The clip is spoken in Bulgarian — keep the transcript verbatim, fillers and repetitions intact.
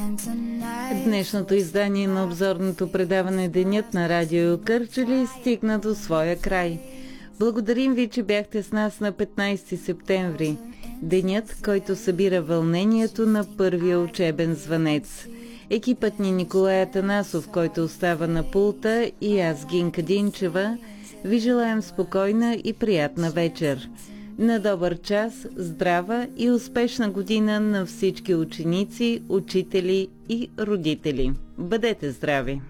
Днешното издание на обзорното предаване Денят на Радио Кърджали стигна до своя край. Благодарим ви, че бяхте с нас на петнайсети септември. Денят, който събира вълнението на първия учебен звънец. Екипът ни Николай Атанасов, който остава на пулта, и аз, Гинка Динчева, ви желаем спокойна и приятна вечер. На добър час, здрава и успешна година на всички ученици, учители и родители. Бъдете здрави!